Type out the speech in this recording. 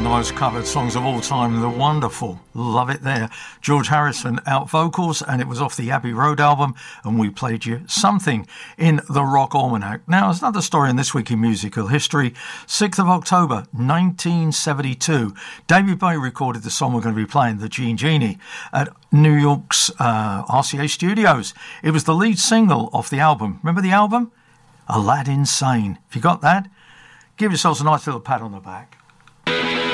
one of the most covered songs of all time, The Wonderful. Love it there. George Harrison out vocals, and it was off the Abbey Road album, and we played you Something in the Rock Almanac. Now, there's another story in This Week in Musical History. 6th of October, 1972. David Bowie recorded the song we're going to be playing, The Gene Genie, at New York's RCA Studios. It was the lead single off the album. Remember the album? Aladdin Sane. If you got that, give yourselves a nice little pat on the back.